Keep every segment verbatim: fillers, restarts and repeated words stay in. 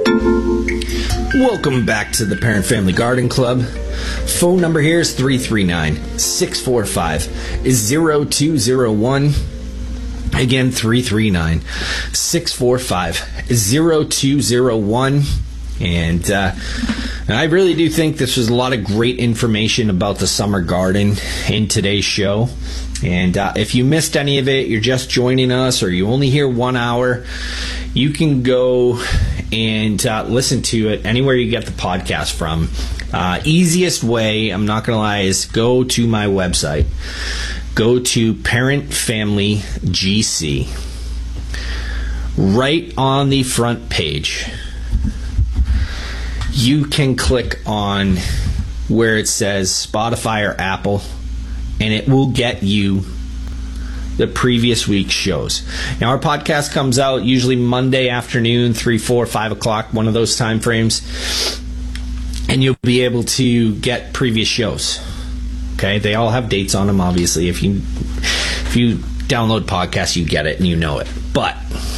Welcome back to the Parent Family Garden Club. Phone number here is three three nine, six four five, zero two zero one. Again, three three nine, six four five, zero two zero one. And uh, I really do think this was a lot of great information about the summer garden in today's show. And uh, if you missed any of it, you're just joining us, or you only hear one hour, you can go and uh, listen to it anywhere you get the podcast from. Uh, easiest way, I'm not going to lie, is go to my website. Go to Parent Family G C. Right on the front page, you can click on where it says Spotify or Apple, and it will get you the previous week's shows. Now, our podcast comes out usually Monday afternoon, three, four, five o'clock, one of those time frames, and you'll be able to get previous shows. Okay, they all have dates on them, obviously. If you if you download podcasts, you get it and you know it. But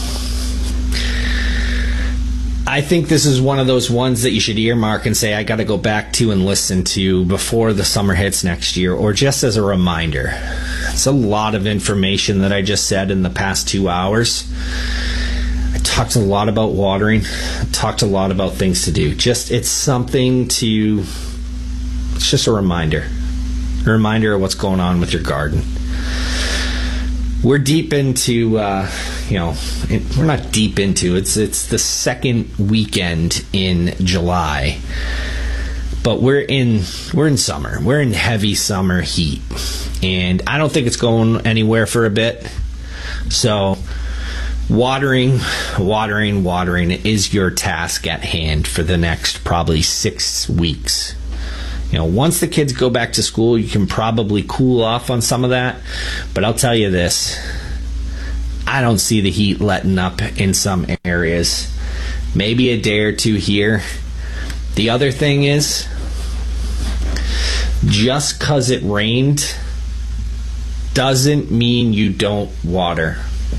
I think this is one of those ones that you should earmark and say, I got to go back to and listen to before the summer hits next year, or just as a reminder. It's a lot of information that I just said in the past two hours. I talked a lot about watering. I talked a lot about things to do. Just, it's something to, it's just a reminder. A reminder of what's going on with your garden. We're deep into, uh, you know, it, we're not deep into, it's it's the second weekend in July. But we're in we're in summer. We're in heavy summer heat. And I don't think it's going anywhere for a bit. So watering, watering, watering is your task at hand for the next probably six weeks. You know, once the kids go back to school, you can probably cool off on some of that. But I'll tell you this, I don't see the heat letting up in some areas. Maybe a day or two here. The other thing is, just because it rained doesn't mean you don't water.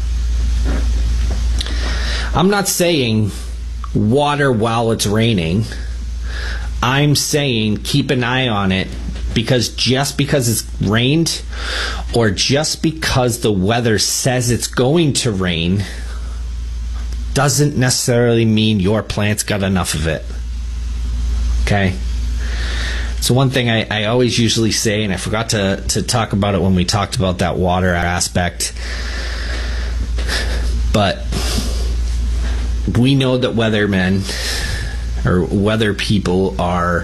I'm not saying water while it's raining. I'm saying keep an eye on it, because just because it's rained or just because the weather says it's going to rain doesn't necessarily mean your plant's got enough of it. Okay? So one thing I, I always usually say, and I forgot to, to talk about it when we talked about that water aspect, but we know that weathermen or weather people are,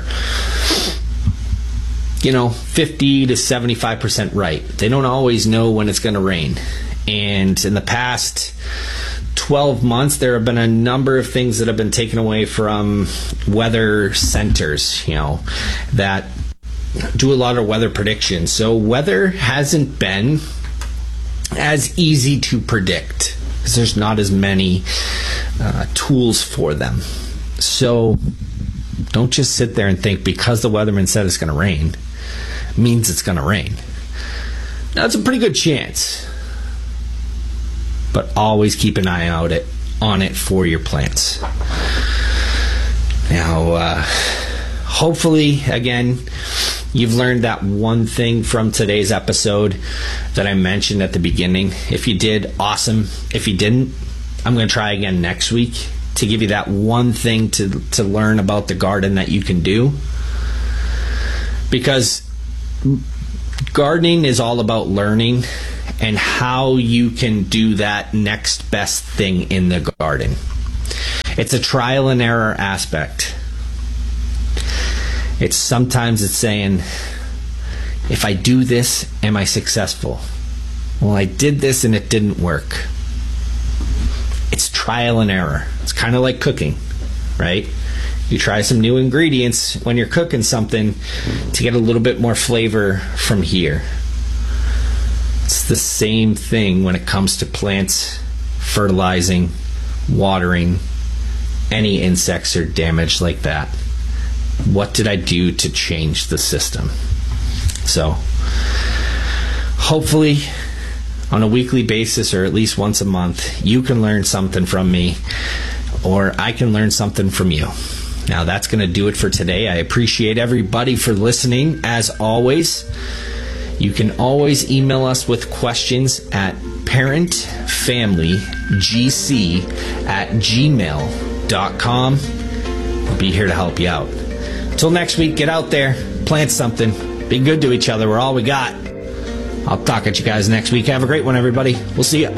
you know, fifty to seventy-five percent right. They don't always know when it's going to rain. And in the past twelve months, there have been a number of things that have been taken away from weather centers, you know, that do a lot of weather predictions. So weather hasn't been as easy to predict because there's not as many uh, tools for them. So don't just sit there and think because the weatherman said it's going to rain means it's going to rain. Now, it's a pretty good chance, but always keep an eye out it on it for your plants. Now, uh, hopefully, again, you've learned that one thing from today's episode that I mentioned at the beginning. If you did, awesome. If you didn't, I'm going to try again next week to give you that one thing to to learn about the garden that you can do. Because gardening is all about learning and how you can do that next best thing in the garden. It's a trial and error aspect. It's sometimes it's saying, if I do this, am I successful? Well, I did this and it didn't work. It's trial and error. It's kind of like cooking, right? You try some new ingredients when you're cooking something to get a little bit more flavor from here. It's the same thing when it comes to plants, fertilizing, watering, any insects or damage like that. What did I do to change the system? So, hopefully, on a weekly basis or at least once a month, you can learn something from me or I can learn something from you. Now, that's going to do it for today. I appreciate everybody for listening. As always, you can always email us with questions at parentfamilygc at gmail dot com. We'll be here to help you out. Until next week, get out there, plant something, be good to each other. We're all we got. I'll talk at you guys next week. Have a great one, everybody. We'll see you.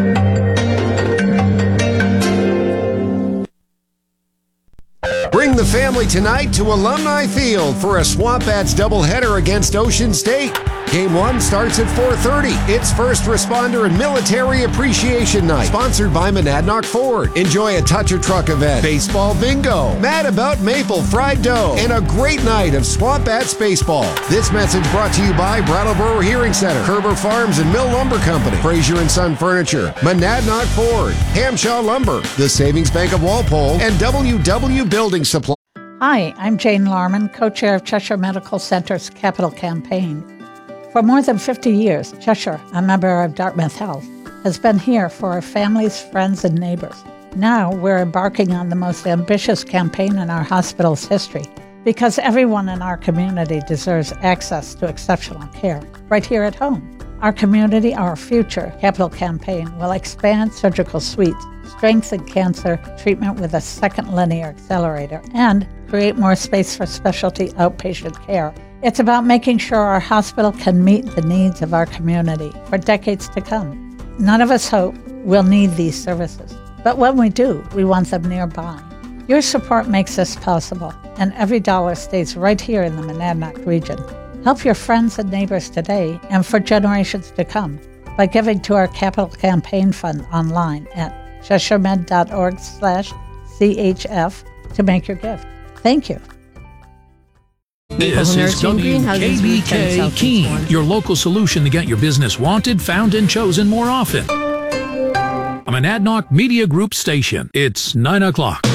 Bring the family tonight to Alumni Field for a Swamp Bats doubleheader against Ocean State. Game one starts at four thirty. It's First Responder and Military Appreciation Night, sponsored by Monadnock Ford. Enjoy a Toucher Truck event, baseball bingo, Mad About Maple fried dough, and a great night of Swamp Bats baseball. This message brought to you by Brattleboro Hearing Center, Kerber Farms and Mill Lumber Company, Fraser and Son Furniture, Monadnock Ford, Hamshaw Lumber, the Savings Bank of Walpole, and W W Building Supply. Hi, I'm Jane Larman, co-chair of Cheshire Medical Center's Capital Campaign. For more than fifty years, Cheshire, a member of Dartmouth Health, has been here for our families, friends, and neighbors. Now we're embarking on the most ambitious campaign in our hospital's history, because everyone in our community deserves access to exceptional care right here at home. Our community, our future Capital Campaign will expand surgical suites, strengthen cancer treatment with a second linear accelerator, and create more space for specialty outpatient care. It's about making sure our hospital can meet the needs of our community for decades to come. None of us hope we'll need these services, but when we do, we want them nearby. Your support makes this possible, and every dollar stays right here in the Monadnock region. Help your friends and neighbors today and for generations to come by giving to our Capital Campaign Fund online at cheshiremed.org slash CHF to make your gift. Thank you. This is W K B K Keene, your local solution to get your business wanted, found, and chosen more often. A Monadnock Media Group station. It's nine o'clock.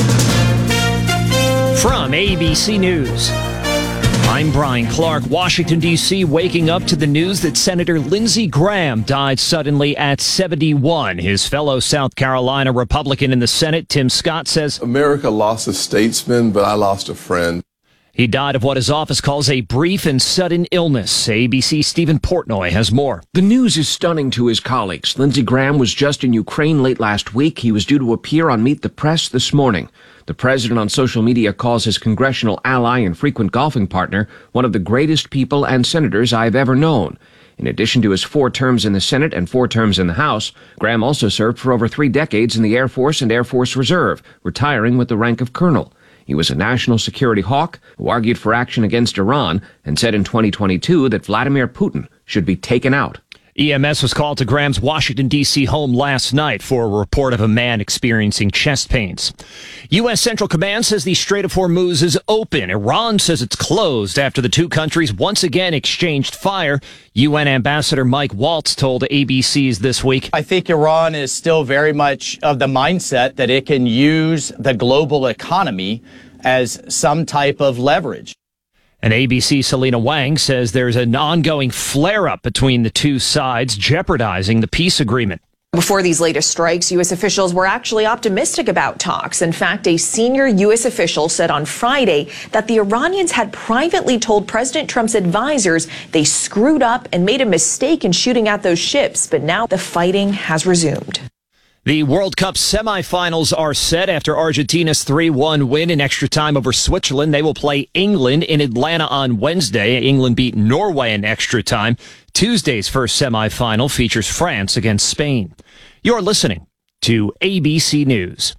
From A B C News, I'm Brian Clark. Washington, D C waking up to the news that Senator Lindsey Graham died suddenly at seventy-one. His fellow South Carolina Republican in the Senate, Tim Scott, says, America lost a statesman, but I lost a friend. He died of what his office calls a brief and sudden illness. A B C's Stephen Portnoy has more. The news is stunning to his colleagues. Lindsey Graham was just in Ukraine late last week. He was due to appear on Meet the Press this morning. The president on social media calls his congressional ally and frequent golfing partner one of the greatest people and senators I've ever known. In addition to his four terms in the Senate and four terms in the House, Graham also served for over three decades in the Air Force and Air Force Reserve, retiring with the rank of colonel. He was a national security hawk who argued for action against Iran and said in twenty twenty-two that Vladimir Putin should be taken out. E M S was called to Graham's Washington, D C home last night for a report of a man experiencing chest pains. U S Central Command says the Strait of Hormuz is open. Iran says it's closed after the two countries once again exchanged fire. U N Ambassador Mike Waltz told A B C's This Week. I think Iran is still very much of the mindset that it can use the global economy as some type of leverage. And A B C's Selena Wang says there's an ongoing flare-up between the two sides, jeopardizing the peace agreement. Before these latest strikes, U S officials were actually optimistic about talks. In fact, a senior U S official said on Friday that the Iranians had privately told President Trump's advisors they screwed up and made a mistake in shooting at those ships, but now the fighting has resumed. The World Cup semifinals are set after Argentina's three one win in extra time over Switzerland. They will play England in Atlanta on Wednesday. England beat Norway in extra time. Tuesday's first semifinal features France against Spain. You're listening to A B C News.